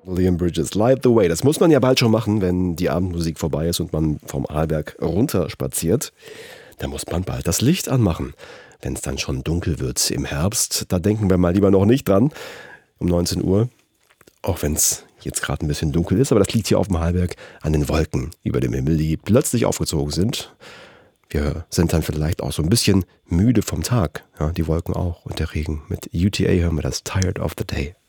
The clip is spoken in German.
William Bridges, Light the Way. Das muss man ja bald schon machen, wenn die Abendmusik vorbei ist und man vom Arlberg runter spaziert. Da muss man bald das Licht anmachen. Wenn es dann schon dunkel wird im Herbst, da denken wir mal lieber noch nicht dran. Um 19 Uhr, auch wenn es jetzt gerade ein bisschen dunkel ist, aber das liegt hier auf dem Arlberg an den Wolken über dem Himmel, die plötzlich aufgezogen sind. Wir sind dann vielleicht auch so ein bisschen müde vom Tag. Ja, die Wolken auch und der Regen. Mit UTA hören wir das Tired of the Day.